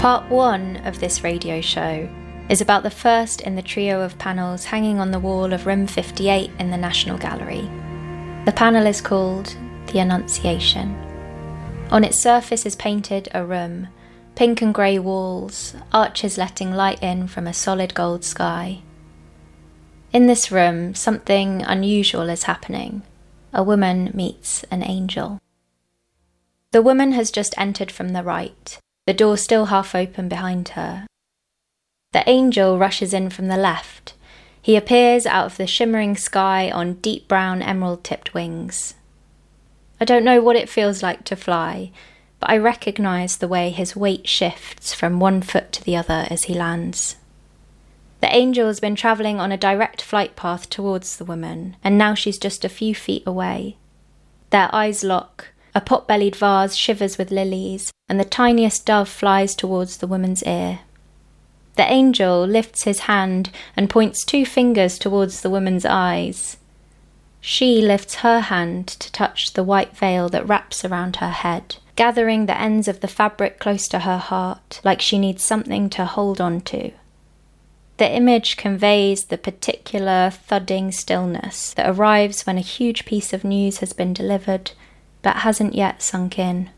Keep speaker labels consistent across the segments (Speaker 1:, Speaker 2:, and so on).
Speaker 1: Part 1 of this radio show is about the first in the trio of panels hanging on the wall of room 58 in the National Gallery. The panel is called The Annunciation. On its surface is painted a room, pink and grey walls, arches letting light in from a solid gold sky. In this room, something unusual is happening. A woman meets an angel. The woman has just entered from the right, the door still half open behind her. The angel rushes in from the left. He appears out of the shimmering sky on deep brown emerald-tipped wings. I don't know what it feels like to fly, but I recognise the way his weight shifts from one foot to the other as he lands. The angel has been travelling on a direct flight path towards the woman, and now she's just a few feet away. Their eyes lock, a pot-bellied vase shivers with lilies, and the tiniest dove flies towards the woman's ear. The angel lifts his hand and points 2 fingers towards the woman's eyes. She lifts her hand to touch the white veil that wraps around her head, gathering the ends of the fabric close to her heart, like she needs something to hold on to. The image conveys the particular thudding stillness that arrives when a huge piece of news has been delivered, but hasn't yet sunk in.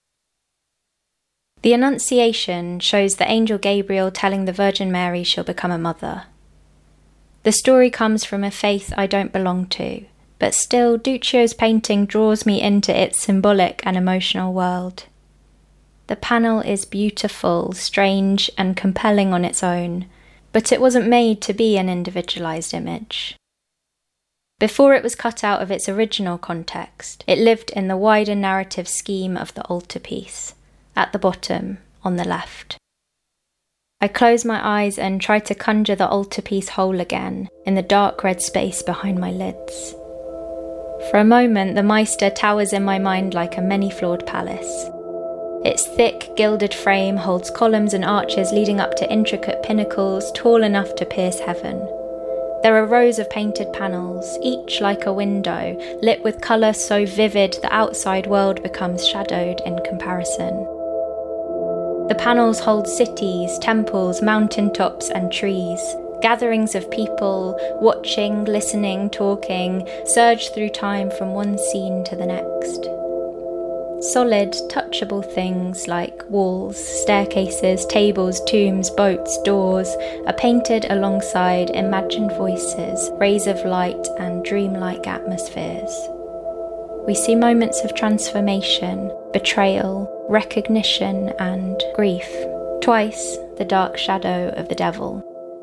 Speaker 1: The Annunciation shows the angel Gabriel telling the Virgin Mary she'll become a mother. The story comes from a faith I don't belong to, but still Duccio's painting draws me into its symbolic and emotional world. The panel is beautiful, strange, and compelling on its own, but it wasn't made to be an individualized image. Before it was cut out of its original context, it lived in the wider narrative scheme of the altarpiece, at the bottom, on the left. I close my eyes and try to conjure the altarpiece whole again, in the dark red space behind my lids. For a moment, the Meister towers in my mind like a many-floored palace. Its thick, gilded frame holds columns and arches leading up to intricate pinnacles tall enough to pierce heaven. There are rows of painted panels, each like a window, lit with colour so vivid the outside world becomes shadowed in comparison. The panels hold cities, temples, mountaintops and trees. Gatherings of people, watching, listening, talking, surge through time from one scene to the next. Solid, touchable things like walls, staircases, tables, tombs, boats, doors are painted alongside imagined voices, rays of light and dreamlike atmospheres. We see moments of transformation, betrayal, recognition and grief. Twice, the dark shadow of the devil.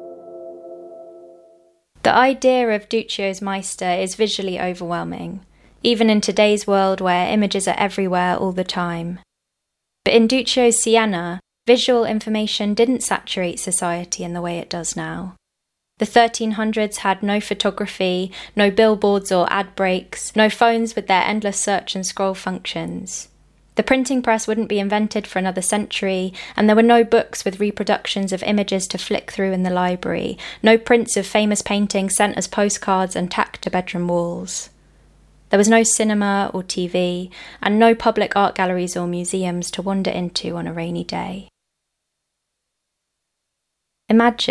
Speaker 1: The idea of Duccio's Meister is visually overwhelming, even in today's world where images are everywhere all the time. But in Duccio's Siena, visual information didn't saturate society in the way it does now. The 1300s had no photography, no billboards or ad breaks, no phones with their endless search and scroll functions. The printing press wouldn't be invented for another century, and there were no books with reproductions of images to flick through in the library, no prints of famous paintings sent as postcards and tacked to bedroom walls. There was no cinema or TV, and no public art galleries or museums to wander into on a rainy day. Imagine